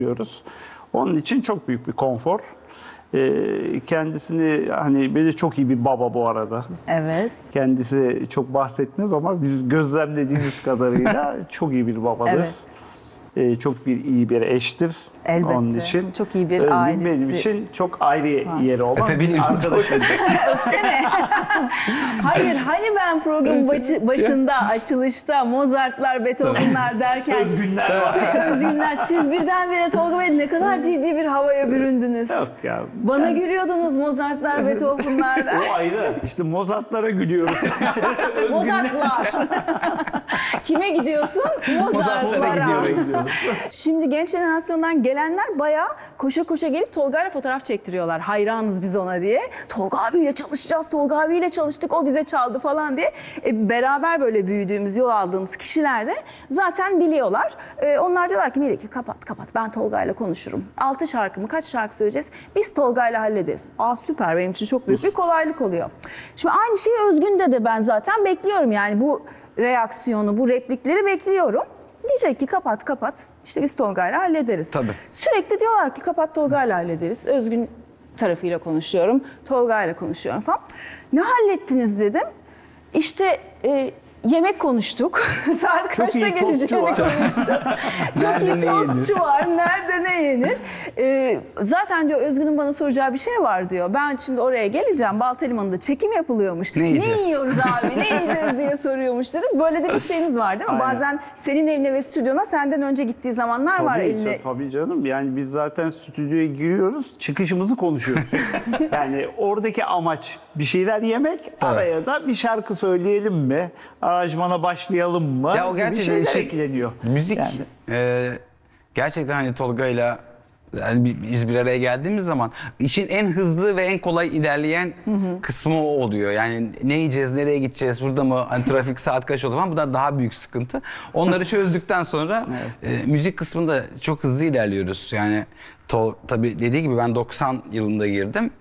diyoruz. Onun için çok büyük bir konfor. Kendisini hani böyle çok iyi bir baba bu arada. Evet. Kendisi çok bahsetmez ama biz gözlemlediğimiz kadarıyla çok iyi bir babadır. Evet. Çok iyi bir eştir. Elbette. Onun için Çok iyi bir Özgün ailesi. benim için çok ayrı yeri olan bir arkadaşım. Öpsene. Hayır, hani ben programın başında, açılışta Mozart'lar, Beethoven'lar derken Özgünler var. Özgünler, siz birdenbire Tolga Bey ne kadar ciddi bir havaya büründünüz. Yok ya. Bana gülüyordunuz Mozart'lar, Beethoven'lar. O ayrı. İşte Mozart'lara gülüyoruz. Mozart'lar. Kime gidiyorsun? Mozart'lara gidiyoruz. Şimdi genç jenerasyondan gelenler bayağı koşa koşa gelip Tolga'yla fotoğraf çektiriyorlar. Hayranız biz ona diye. Tolga abiyle çalışacağız, Tolga abiyle çalıştık, o bize çaldı falan diye. Beraber böyle büyüdüğümüz, yol aldığımız kişiler de zaten biliyorlar. Onlar diyorlar ki Melike kapat ben Tolga'yla konuşurum. 6 şarkı mı, kaç şarkı söyleyeceğiz? Biz Tolga'yla hallederiz. Aa süper, benim için çok büyük bir kolaylık oluyor. Şimdi aynı şeyi Özgün'de de ben zaten bekliyorum. Yani bu reaksiyonu, bu replikleri bekliyorum. Diyecek ki kapat. İşte biz Tolga'yla hallederiz. Tabii. Sürekli diyorlar ki kapat Tolga'yla hallederiz. Özgün tarafıyla konuşuyorum. Tolga'yla konuşuyorum falan. Ne hallettiniz dedim. İşte yemek konuştuk. Saat kaçta iyi geleceğini tostçu var. konuştuk. Çok iyi tostçu var. Nerede ne yenir? Zaten diyor Özgün'ün bana soracağı bir şey var diyor. Ben şimdi oraya geleceğim. Baltaliman'da çekim yapılıyormuş. Ne yiyeceğiz? Ne yiyoruz abi? Ne yiyeceğiz diye soruyormuş dedim. Böyle de bir şeyiniz var değil mi? Aynen. Bazen senin evine ve stüdyona senden önce gittiği zamanlar var eline. Tabii canım. Yani biz zaten stüdyoya giriyoruz, çıkışımızı konuşuyoruz. Yani oradaki amaç bir şeyler yemek, araya da bir şarkı söyleyelim mi? Aranjmana başlayalım mı? Ya o Bir gerçekten şeyler ekleniyor. Müzik Yani. gerçekten hani Tolga'yla yani biz bir araya geldiğimiz zaman işin en hızlı ve en kolay ilerleyen kısmı o oluyor. Yani ne yiyeceğiz, nereye gideceğiz, burada mı, hani trafik saat kaç oldu falan, bu da daha büyük sıkıntı. Onları çözdükten sonra müzik kısmında çok hızlı ilerliyoruz. Yani tabii dediği gibi ben 90 yılında girdim.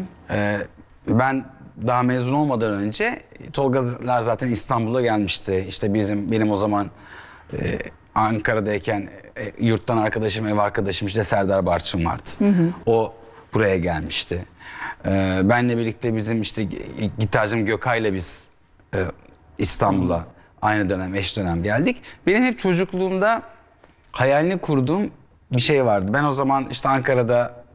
Ben daha mezun olmadan önce Tolgalar zaten İstanbul'a gelmişti. İşte benim o zaman Ankara'dayken yurttan arkadaşım, ev arkadaşım işte Serdar Barçın vardı. O buraya gelmişti. Benle birlikte bizim işte gitarcım Gökay'la biz İstanbul'a aynı dönem, eş dönem geldik. Benim hep çocukluğumda hayalini kurduğum bir şey vardı. Ben o zaman işte Ankara'da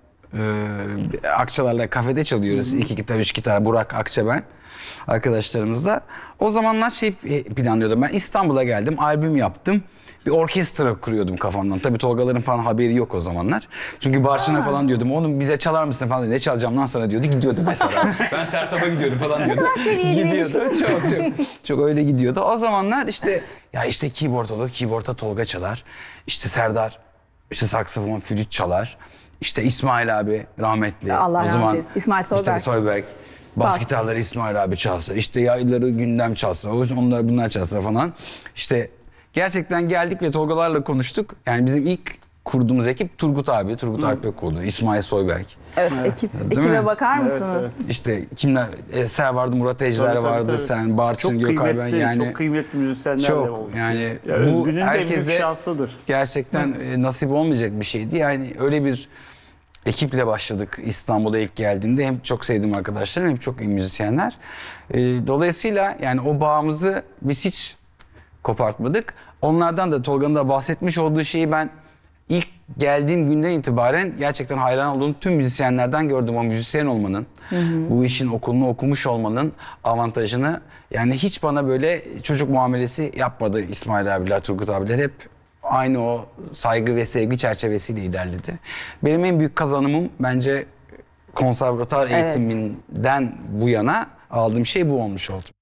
Akçalar'la kafede çalıyoruz. 2 gitar, 3 gitar, Burak, Akça, ben arkadaşlarımızla. O zamanlar planlıyordum. Ben İstanbul'a geldim, albüm yaptım. Bir orkestra kuruyordum kafamdan. Tabii Tolgaların falan haberi yok o zamanlar. Çünkü Barçın'a falan diyordum. Oğlum bize çalar mısın falan. Ne çalacağım lan sana diyordu. Gidiyordu mesela. Ben Sertab'a gidiyorum falan diyordu. Ne kadar seviyeli bir Gidiyordu. Çok öyle gidiyordu. O zamanlar işte ya işte keyboard olur. Keyboard'a Tolga çalar. İşte Serdar işte saksafon, flüt çalar. İşte İsmail abi rahmetli. Allah o rahmet zaman eylesin. İsmail Soyberg. İşte Soyberg. Bas gitarları İsmail abi çalsa. İşte yayları Gündem çalsa. Bunlar çalsa falan. İşte gerçekten geldik ve Tolgalarla konuştuk. Yani bizim ilk kurduğumuz ekip Turgut abi. Turgut Alpbekoğlu, İsmail Soyberg. Evet, ekibe bakar mısınız? Evet. İşte kimler? Sen vardı, Murat Ejder vardı, tabii. sen, Barçın, Gökay, ben yani. Çok kıymetli müzisyenler de Çok oldu. yani Ya bu Özgün'ün de büyük herkese şansıdır. gerçekten nasip olmayacak bir şeydi. Yani öyle bir ekiple başladık İstanbul'a ilk geldiğimde. Hem çok sevdiğim arkadaşlarım hem çok iyi müzisyenler. Dolayısıyla yani o bağımızı biz hiç kopartmadık. Onlardan da Tolga'nın da bahsetmiş olduğu şeyi ben ilk geldiğim günden itibaren gerçekten hayran olduğum tüm müzisyenlerden gördüm. O müzisyen olmanın, bu işin okulunu okumuş olmanın avantajını, yani hiç bana böyle çocuk muamelesi yapmadı İsmail abiler, Turgut abiler, hep aynı o saygı ve sevgi çerçevesiyle ilerledi. Benim en büyük kazanımım bence konservatuar eğitiminden bu yana aldığım şey bu olmuş oldu.